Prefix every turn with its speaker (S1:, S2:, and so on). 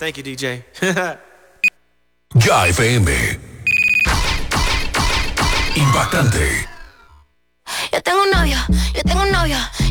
S1: Thank you, DJ.
S2: Ya FM. Impactante.
S3: Yo tengo un novio